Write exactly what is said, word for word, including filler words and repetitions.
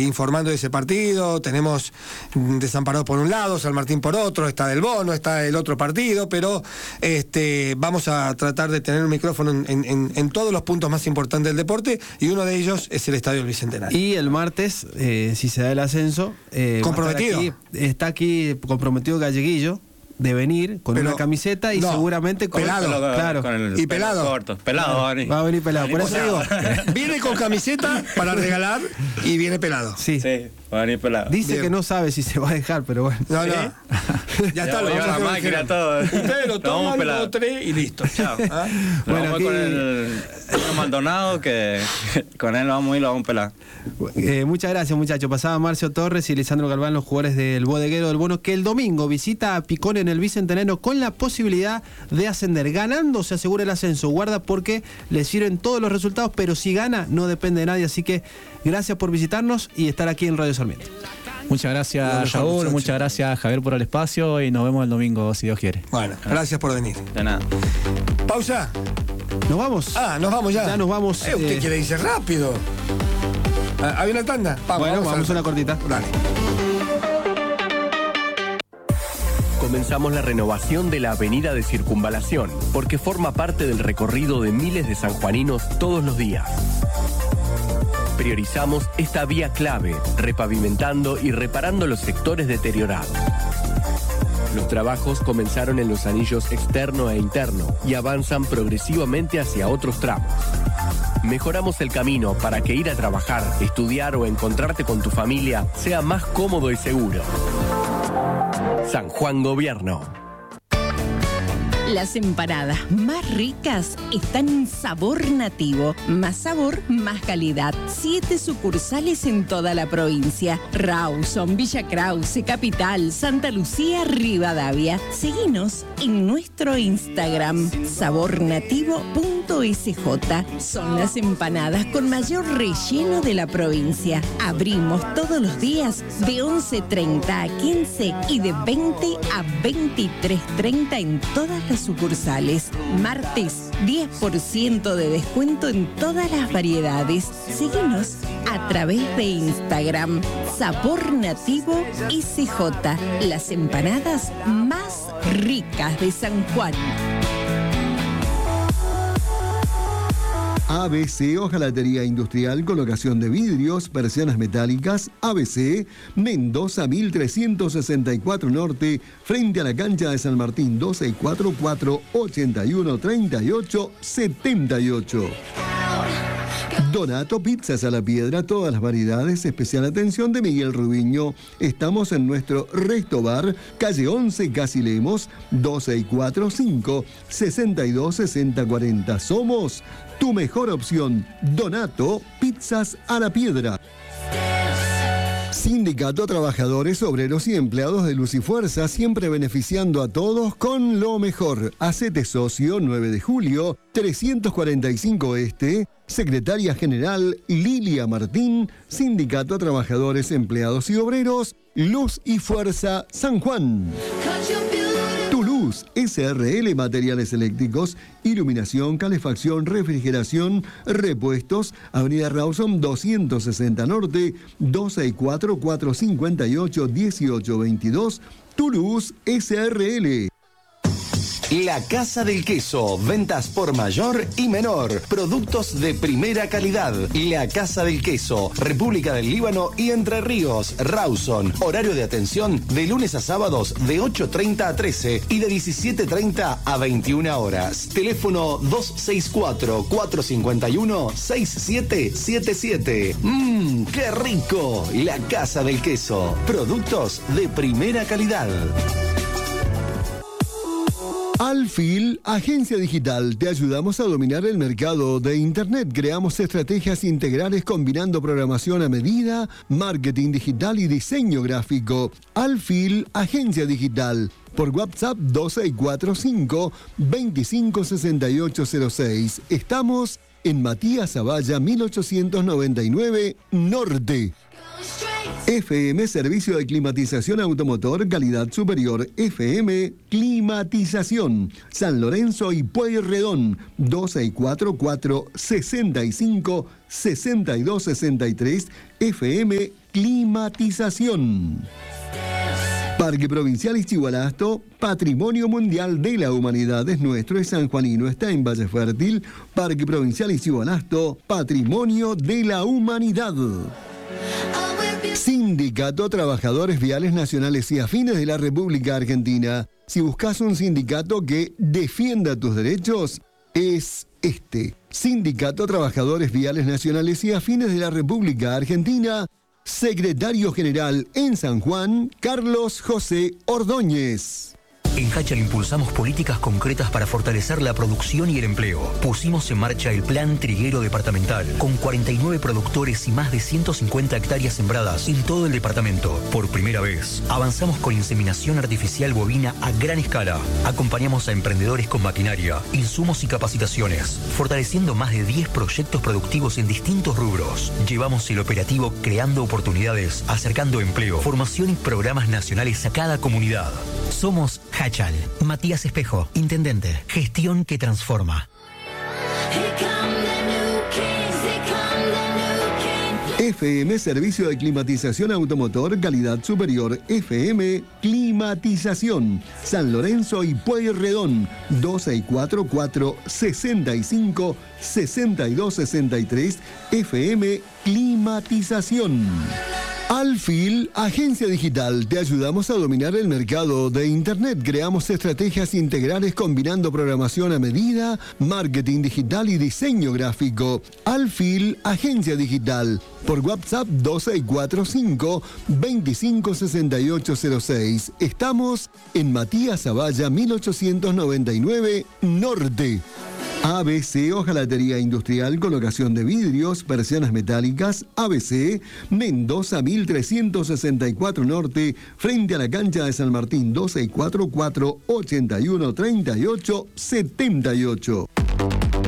informando de ese partido. Tenemos Desamparados por un lado, San Martín por otro, está Del Bono, está el otro partido, pero este, vamos a tratar de tener un micrófono en, en, en todos los puntos más importantes del deporte, y uno de ellos es el Estadio del Bicentenario. Y el martes, eh, si se da el ascenso, eh, comprometido. Aquí, está aquí comprometido Galleguillo de venir con pero, una camiseta y no, seguramente con pelado, pelado, claro, con el y pelado corto, pelado va a venir. Va a venir pelado, por eso digo, viene con camiseta para regalar y viene pelado. Sí, sí, va a venir pelado. Dice bien, que no sabe si se va a dejar, pero bueno. No, no. ¿Sí? Ya está, ya lo vamos a la máquina todo. Ustedes lo toman, lo tres y listo. Chao. ¿Ah? Bueno, vamos aquí con el señor Maldonado, que con él vamos a ir, lo vamos a pelar. Eh, muchas gracias, muchachos. Pasaba Marcio Torres y Lisandro Galván, los jugadores del Bodeguero del Bono, que el domingo visita a Picón en el Bicentenario con la posibilidad de ascender. Ganando se asegura el ascenso. Guarda, porque le sirven todos los resultados, pero si gana no depende de nadie. Así que gracias por visitarnos y estar aquí en Radio Sarmiento. Muchas gracias, Raúl, muchachos. Muchas gracias, Javier, por el espacio, y nos vemos el domingo, si Dios quiere. Bueno, gracias por venir. De nada. Pausa. ¿Nos vamos? Ah, nos vamos ya. Ya nos vamos. Eh, usted eh... quiere irse rápido. ¿Hay una tanda? Vamos, bueno, vamos, vamos a una cortita. Dale. Comenzamos la renovación de la avenida de Circunvalación, porque forma parte del recorrido de miles de sanjuaninos todos los días. Priorizamos esta vía clave, repavimentando y reparando los sectores deteriorados. Los trabajos comenzaron en los anillos externo e interno y avanzan progresivamente hacia otros tramos. Mejoramos el camino para que ir a trabajar, estudiar o encontrarte con tu familia sea más cómodo y seguro. San Juan Gobierno. Las empanadas más ricas están en Sabor Nativo. Más sabor, más calidad. Siete sucursales en toda la provincia. Rawson, Villa Krause, Capital, Santa Lucía, Rivadavia. Seguinos en nuestro Instagram, sabor nativo punto s j. Son las empanadas con mayor relleno de la provincia. Abrimos todos los días de once treinta a quince y de veinte a veintitrés treinta en todas las sucursales. Martes, diez por ciento de descuento en todas las variedades. Síguenos a través de Instagram, Sabor Nativo S J. Las empanadas más ricas de San Juan. A B C Hojalatería Industrial, colocación de vidrios, persianas metálicas. A B C, Mendoza mil trescientos sesenta y cuatro Norte, frente a la cancha de San Martín. Dos seis cuatro cuatro ocho uno tres ocho siete ocho. Donato Pizzas a la Piedra, todas las variedades, especial atención de Miguel Rubiño. Estamos en nuestro Resto Bar, calle once, Casi Lemos, dos seis cuatro cinco seis dos seis cero cuatro cero. Somos tu mejor opción. Donato Pizzas a la Piedra. Sindicato Trabajadores, Obreros y Empleados de Luz y Fuerza, siempre beneficiando a todos con lo mejor. Hacete socio, nueve de julio, trescientos cuarenta y cinco Este, Secretaria General Lilia Martín, Sindicato Trabajadores, Empleados y Obreros, Luz y Fuerza, San Juan. Toulouse, S R L Materiales Eléctricos, Iluminación, Calefacción, Refrigeración, Repuestos, Avenida Rawson doscientos sesenta Norte, dos seis cuatro cuatro cinco ocho uno ocho dos dos, Toulouse, S R L. La Casa del Queso, ventas por mayor y menor, productos de primera calidad. La Casa del Queso, República del Líbano y Entre Ríos, Rawson. Horario de atención de lunes a sábados de ocho treinta a trece y de diecisiete treinta a veintiuna horas. Teléfono dos seis cuatro cuatro cinco uno seis siete siete siete. Mmm, qué rico. La Casa del Queso, productos de primera calidad. Alfil, agencia digital, te ayudamos a dominar el mercado de Internet. Creamos estrategias integrales combinando programación a medida, marketing digital y diseño gráfico. Alfil, agencia digital. Por WhatsApp dos seis cuatro cinco dos cinco seis ocho cero seis. Estamos en Matías Zavalla mil ochocientos noventa y nueve Norte. F M Servicio de Climatización Automotor, calidad superior. F M Climatización. San Lorenzo y Pueyrredón. dos seis cuatro cuatro, seis cinco, seis dos seis tres. F M Climatización. Parque Provincial Ixigualasto, Patrimonio Mundial de la Humanidad es nuestro, es sanjuanino, está en Valle Fértil. Parque Provincial Ixigualasto, Patrimonio de la Humanidad. Sindicato Trabajadores Viales Nacionales y Afines de la República Argentina. Si buscas un sindicato que defienda tus derechos, es este. Sindicato Trabajadores Viales Nacionales y Afines de la República Argentina. Secretario General en San Juan, Carlos José Ordóñez. En Hachal impulsamos políticas concretas para fortalecer la producción y el empleo. Pusimos en marcha el Plan Triguero Departamental, con cuarenta y nueve productores y más de ciento cincuenta hectáreas sembradas en todo el departamento. Por primera vez, avanzamos con inseminación artificial bovina a gran escala. Acompañamos a emprendedores con maquinaria, insumos y capacitaciones, fortaleciendo más de diez proyectos productivos en distintos rubros. Llevamos el operativo creando oportunidades, acercando empleo, formación y programas nacionales a cada comunidad. Somos Hachal. Matías Espejo, Intendente. Gestión que transforma. F M Servicio de Climatización Automotor, calidad superior. F M Climatización. San Lorenzo y Pueyrredón. dos seis cuatro cuatro, seis cinco, seis dos seis tres. F M Climatización. Alfil, agencia digital, te ayudamos a dominar el mercado de Internet. Creamos estrategias integrales combinando programación a medida, marketing digital y diseño gráfico. Alfil, agencia digital, por WhatsApp dos seis cuatro cinco, veinticinco sesenta y ocho cero seis. Estamos en Matías Zavalla mil ochocientos noventa y nueve Norte. A B C, hojalatería industrial, colocación de vidrios, persianas metálicas. A B C, Mendoza mil trescientos sesenta y cuatro Norte, frente a la cancha de San Martín. Dos seis cuatro cuatro, ochenta y uno treinta y ocho setenta y ocho.